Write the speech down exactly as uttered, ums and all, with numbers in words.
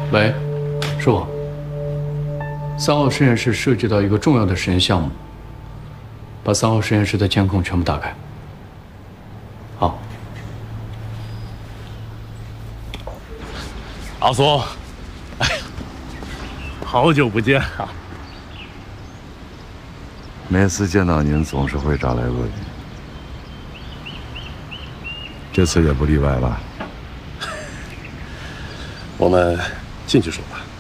喂，是我。三号实验室涉及到一个重要的实验项目，把三号实验室的监控全部打开。好。 阿松，哎呀，好久不见啊！ 每次见到您，总是会招来厄运，这次也不例外吧？ 我们进去说吧。